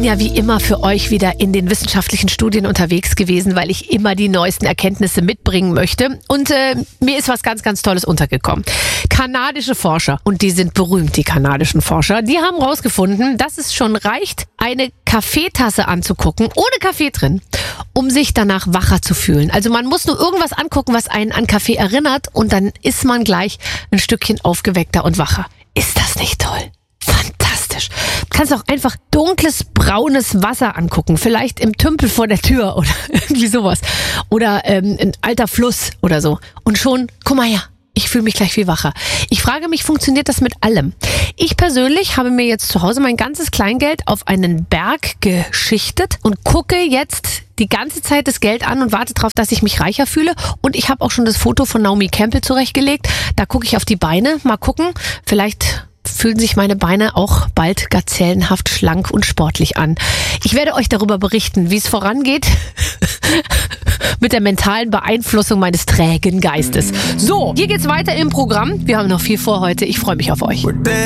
bin ja wie immer für euch wieder in den wissenschaftlichen Studien unterwegs gewesen, weil ich immer die neuesten Erkenntnisse mitbringen möchte. Und mir ist was ganz, ganz Tolles untergekommen. Kanadische Forscher, und die sind berühmt, die kanadischen Forscher, die haben rausgefunden, dass es schon reicht, eine Kaffeetasse anzugucken, ohne Kaffee drin, um sich danach wacher zu fühlen. Also man muss nur irgendwas angucken, was einen an Kaffee erinnert, und dann ist man gleich ein Stückchen aufgeweckter und wacher. Ist das nicht toll? Fantastisch. Du kannst auch einfach dunkles, braunes Wasser angucken. Vielleicht im Tümpel vor der Tür oder irgendwie sowas. Oder ein alter Fluss oder so. Und schon, guck mal her, ich fühle mich gleich viel wacher. Ich frage mich, funktioniert das mit allem? Ich persönlich habe mir jetzt zu Hause mein ganzes Kleingeld auf einen Berg geschichtet und gucke jetzt die ganze Zeit das Geld an und warte darauf, dass ich mich reicher fühle. Und ich habe auch schon das Foto von Naomi Campbell zurechtgelegt. Da gucke ich auf die Beine. Mal gucken, vielleicht fühlen sich meine Beine auch bald gazellenhaft schlank und sportlich an. Ich werde euch darüber berichten, wie es vorangeht mit der mentalen Beeinflussung meines trägen Geistes. So, hier geht's weiter im Programm. Wir haben noch viel vor heute. Ich freue mich auf euch.